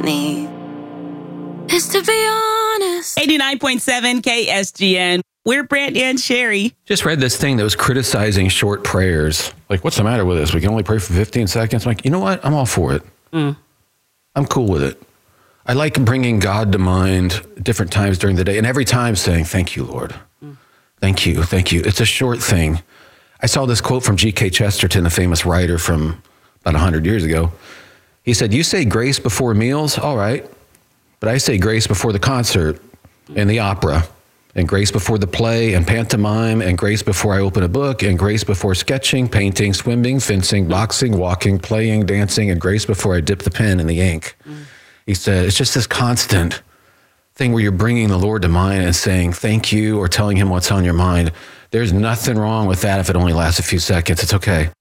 need is to be honest. 89.7 KSGN. We're Brandy and Sherry. Just read this thing that was criticizing short prayers. Like, what's the matter with us? We can only pray for 15 seconds. I'm like, you know what? I'm all for it. I'm cool with it. I like bringing God to mind different times during the day, and every time saying, thank you, Lord. Thank you. Thank you. It's a short thing. I saw this quote from G.K. Chesterton, a famous writer from about 100 years ago. He said, you say grace before meals? All right. But I say grace before the concert and the opera, and grace before the play and pantomime, and grace before I open a book, and grace before sketching, painting, swimming, fencing, boxing, walking, playing, dancing, and grace before I dip the pen in the ink. He said, it's just this constant thing where you're bringing the Lord to mind and saying thank you or telling him what's on your mind. There's nothing wrong with that if it only lasts a few seconds. It's okay.